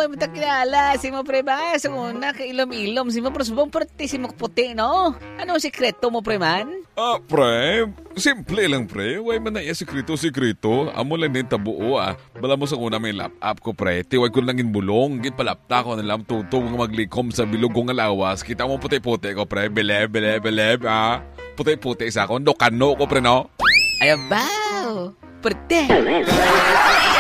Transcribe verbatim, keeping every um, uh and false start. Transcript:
ay matakilala. Si mo, pre, ba? Sa una, kailom-ilom. Si mo, pero subong parte si mo puti, no? Ano ang sikreto mo, pre, man? Ah, pre, simple lang, pre. Way man na iya sikreto-sikreto. Amo lang din tabuo, ah. Bala mo sa una may lap-up ko, pre. Tiwag ko lang inbulong. Git palapta ko na lang tutong maglikom sa bilugong alawas. Kita mo puti-puti ko, pre. Bele, bele, bele, ah. Puti-puti sa ako. Dokano ko, pre, no? Ayaw ba? Perte.